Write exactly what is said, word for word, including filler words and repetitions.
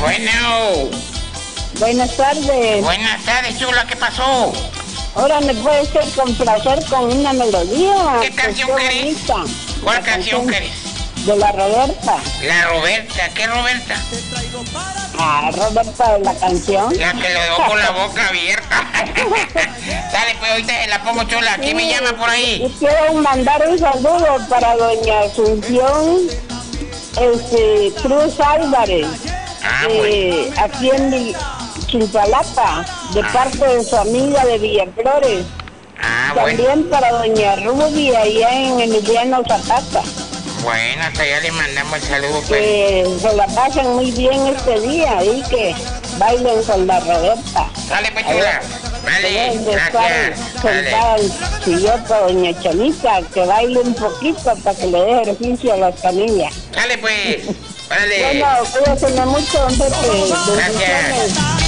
Bueno. Buenas tardes. Buenas tardes, chula, ¿qué pasó? Ahora me puede ser complacer con una melodía. ¿Qué canción querés? ¿Cuál canción querés? De la Roberta. La Roberta, ¿qué Roberta? Ah, Roberta de la canción. La que lo dejó con la boca abierta. Dale, pues ahorita se la pongo, chula. ¿Quién me llama por ahí? Y quiero mandar un saludo para doña Asunción este, Cruz Álvarez. Ah, eh, bueno. Aquí en Chintalapa, de Ah. parte de su amiga de Villaflores. Ah, bueno. También para doña Ruby allá en Emiliano Zapata. Bueno, hasta allá le mandamos el saludo, pues. Que se la pasen muy bien este día y que bailen con la Roberta. Dale, pues, chula. Vale, gracias. Sentada Dale. al sillón para doña Chanita, que baile un poquito para que le dé ejercicio a las canillas. Dale, pues. Vale. Bueno, cuídense mucho, don Pepe. Gracias. Bendiciones.